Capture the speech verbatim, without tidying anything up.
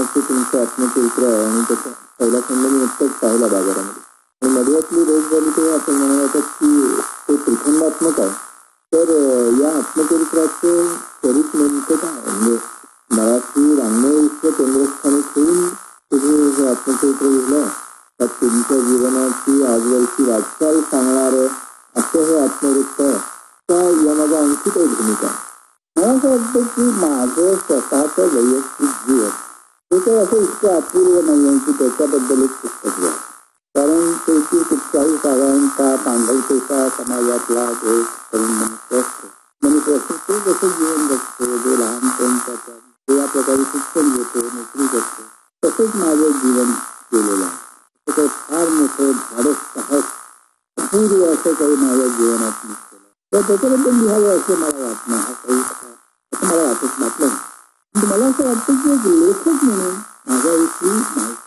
नावाचे तुमचं आत्मचरित्र आहे आणि त्याचा पहिला खंड मी नुकताच पाहिला बाजारामध्ये. आणि मध्यरात्री रोज झाली तेव्हा असं म्हणत होतात की ते त्रिखंडात्मक आहे. तर या आत्मचरित्राचे स्वरूप नेमकं काय? म्हणजे मराठी रांगणेय विश्व केंद्रस्थानी ठेवून तुम्ही हे आत्मचरित्र लिहिलं तर तुमच्या जीवनाची आजवरची वाटचाल सांगणार असं हे आत्मवृत्त का यामध्ये आणखी काही भूमिका? मला असं वाटतं की माझं स्वतःचं वैयक्तिक जीवन हे काही असं इतकं अपूर्व नाही आहे की त्याच्याबद्दल एक पुस्तक आहे. कारण त्याची कुठच्याही साधारणतः पांढरपेशा समाजातला जो तरुण मनुष्य असतो मनुष्य असतो तो जसं जीवन जगतो, जे लहानपण त्याच्या ते या प्रकारे शिक्षण घेतो, नोकरी करतो, तसंच माझं जीवन गेलेलं आहे. तर फार मोठं धाडस साहस अपूर्व असं काही माझ्या जीवनात नसलेलं तर त्याच्याबद्दल लिहावं असं मला वाटणं हा काही असं मला वाटत वाटलं. मला असं वाटतं की एक लेखक म्हणून माझ्याविषयी